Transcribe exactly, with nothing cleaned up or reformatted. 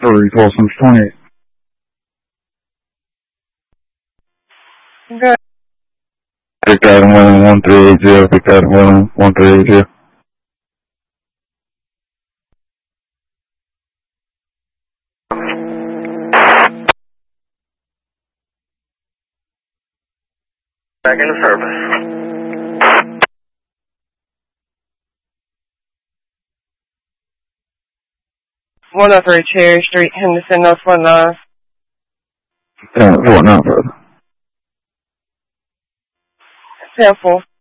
three, Folsom twenty-eight. Good. Pick item one one three eight zero. Pick item one one three eight zero. Back into service. one oh three Cherry Street, Henderson, North Fort Nine. ten four, not further. ten four.